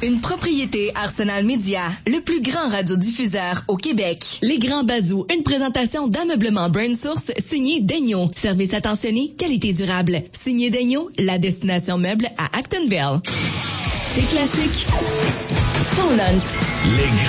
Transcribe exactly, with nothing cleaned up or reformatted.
Une propriété Arsenal Media, le plus grand radiodiffuseur au Québec. Les Grands Bazous, une présentation d'ameublement Brain Source, signé Daigneault. Service attentionné, qualité durable. Signé Daigneault, la destination meuble à Actonville. C'est classique. Ton lunch. Les